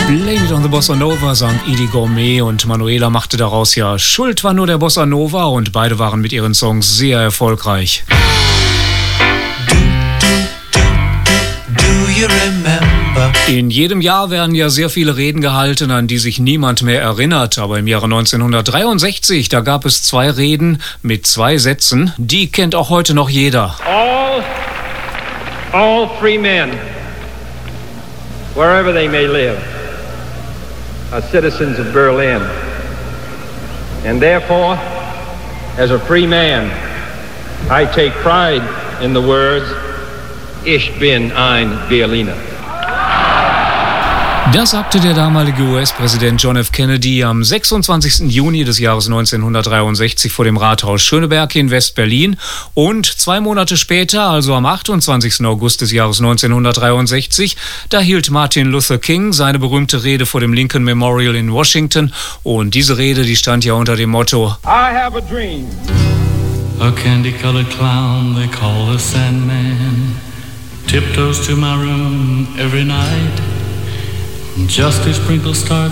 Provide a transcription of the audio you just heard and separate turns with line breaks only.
Blame It on the Bossa Nova sang Eddie Gourmet und Manuela machte daraus ja Schuld war nur der Bossa Nova und beide waren mit ihren Songs sehr erfolgreich.
Do you remember?
In jedem Jahr werden ja sehr viele Reden gehalten, an die sich niemand mehr erinnert. Aber im Jahre 1963, da gab es 2 Reden mit 2 Sätzen. Die kennt auch heute noch jeder.
All free men, wherever they may live, are citizens of Berlin. And therefore, as a free man, I take pride in the words, Ich bin ein Berliner.
Das sagte der damalige US-Präsident John F. Kennedy am 26. Juni des Jahres 1963 vor dem Rathaus Schöneberg in West-Berlin. Und 2 Monate später, also am 28. August des Jahres 1963, da hielt Martin Luther King seine berühmte Rede vor dem Lincoln Memorial in Washington. Und diese Rede, die stand ja unter dem Motto:
I have a dream.
A candy-colored clown they call the Sandman tiptoes to my room every night just to sprinkle stardust